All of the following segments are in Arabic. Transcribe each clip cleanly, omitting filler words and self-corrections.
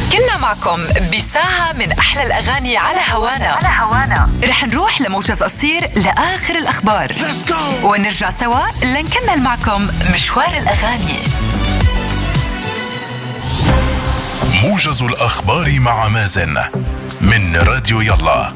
كنا معكم بساعة من أحلى الأغاني على هوانا. رح نروح لموجز قصير لآخر الأخبار ونرجع سوا لنكمل معكم مشوار الأغاني. موجز الأخبار مع مازن من راديو يلا.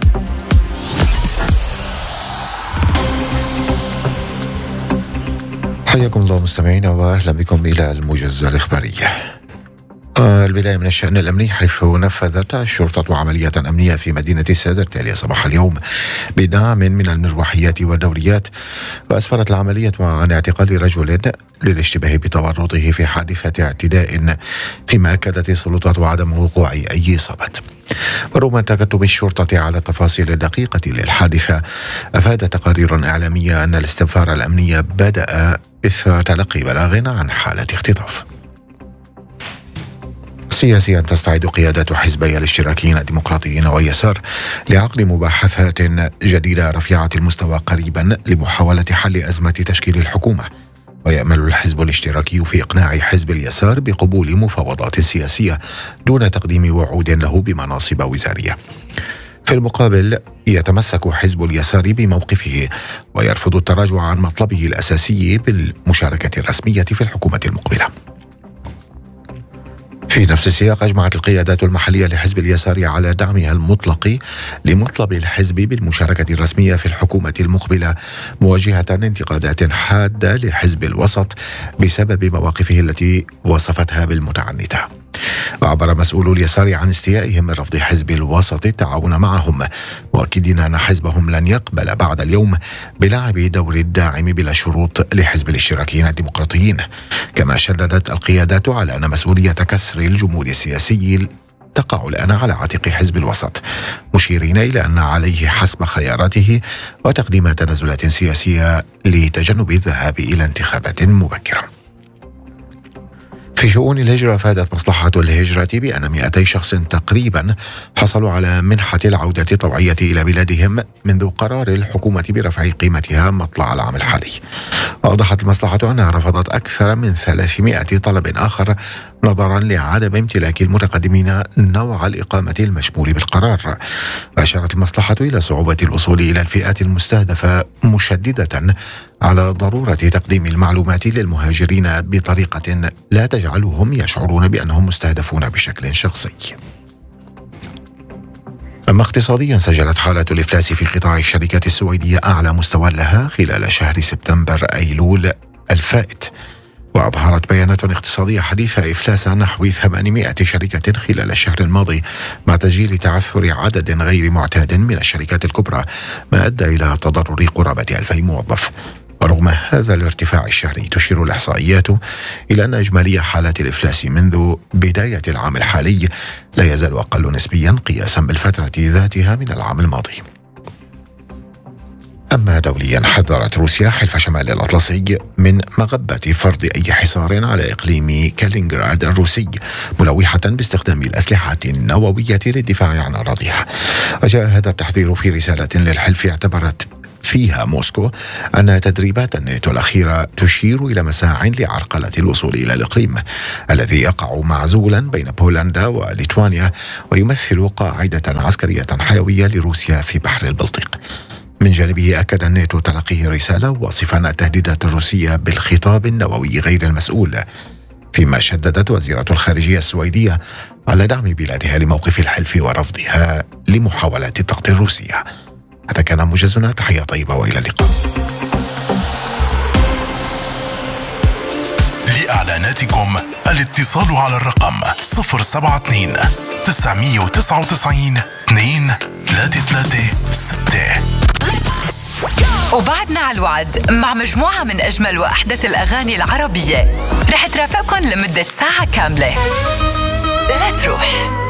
حياكم الله مستمعينا وأهلا بكم إلى الموجز الإخباري. البداية من الشأن الأمني، حيث نفذت الشرطة عملية أمنية في مدينة سادر تاليا صباح اليوم بدعم من المروحيات والدوريات، وأسفرت العملية عن اعتقال رجل للاشتباه بتورطه في حادثة اعتداء، فيما أكدت السلطات عدم وقوع أي إصابات. ورغم تكتم الشرطة على التفاصيل الدقيقة للحادثة، أفادت تقارير إعلامية أن الاستنفار الأمني بدأ إثر تلقي بلاغ عن حالة اختطاف. سياسيا، تستعد قيادات حزبي الاشتراكيين الديمقراطيين واليسار لعقد مباحثات جديدة رفيعة المستوى قريبا لمحاولة حل أزمة تشكيل الحكومة. ويأمل الحزب الاشتراكي في إقناع حزب اليسار بقبول مفاوضات سياسية دون تقديم وعود له بمناصب وزارية. في المقابل، يتمسك حزب اليسار بموقفه ويرفض التراجع عن مطلبه الأساسي بالمشاركة الرسمية في الحكومة المقبلة. في نفس السياق، أجمعت القيادات المحلية لحزب اليسار على دعمها المطلق لمطلب الحزب بالمشاركة الرسمية في الحكومة المقبلة، موجهة انتقادات حادة لحزب الوسط بسبب مواقفه التي وصفتها بالمتعنتة. وعبر مسؤولو اليسار عن استيائهم من رفض حزب الوسط التعاون معهم، مؤكدين أن حزبهم لن يقبل بعد اليوم بلعب دور الداعم بلا شروط لحزب الاشتراكيين الديمقراطيين. كما شددت القيادات على أن مسؤولية كسر الجمود السياسي تقع الآن على عاتق حزب الوسط، مشيرين إلى أن عليه حسب خياراته وتقديم تنازلات سياسية لتجنب الذهاب إلى انتخابات مبكرة. في شؤون الهجرة، فادت مصلحة الهجرة بأن 200 شخص تقريبا حصلوا على منحة العودة الطوعية إلى بلادهم منذ قرار الحكومة برفع قيمتها مطلع العام الحالي. وأوضحت المصلحة أنها رفضت أكثر من 300 طلب آخر نظرا لعدم امتلاك المتقدمين نوع الإقامة المشمول بالقرار. وأشارت المصلحة إلى صعوبة الوصول إلى الفئات المستهدفة، مشددة على ضرورة تقديم المعلومات للمهاجرين بطريقة لا تجعلهم يشعرون بأنهم مستهدفون بشكل شخصي. أما اقتصاديا، سجلت حالة الإفلاس في قطاع الشركات السويدية أعلى مستوى لها خلال شهر سبتمبر أيلول الفائت. وأظهرت بيانات اقتصادية حديثة إفلاس نحو 800 شركة خلال الشهر الماضي، مع تسجيل تعثر عدد غير معتاد من الشركات الكبرى، ما أدى إلى تضرر قرابة 2000 موظف. ورغم هذا الارتفاع الشهري، تشير الإحصائيات إلى أن إجمالي حالات الإفلاس منذ بداية العام الحالي لا يزال أقل نسبيا قياسا بالفترة ذاتها من العام الماضي. أما دوليا، حذرت روسيا حلف شمال الأطلسي من مغبة فرض أي حصار على إقليم كالينغراد الروسي، ملوحة باستخدام الأسلحة النووية للدفاع عن أراضيها. وجاء هذا التحذير في رسالة للحلف اعتبرت فيها موسكو أن تدريبات الناتو الأخيرة تشير إلى مساع لعرقلة الوصول إلى الإقليم الذي يقع معزولا بين بولندا وليتوانيا، ويمثل قاعدة عسكرية حيوية لروسيا في بحر البلطيق. من جانبه، أكد الناتو تلقيه رسالة واصفا التهديدات الروسية بالخطاب النووي غير المسؤول، فيما شددت وزيرة الخارجية السويدية على دعم بلادها لموقف الحلف ورفضها لمحاولات الضغط الروسية. هذا كان موجزنا، تحية طيبة وإلى اللقاء. لإعلاناتكم الاتصال على الرقم 072 999 233 وبعدنا على الوعد مع مجموعة من أجمل وأحدث الأغاني العربية رح ترافقكم لمدة ساعة كاملة. لا تروح.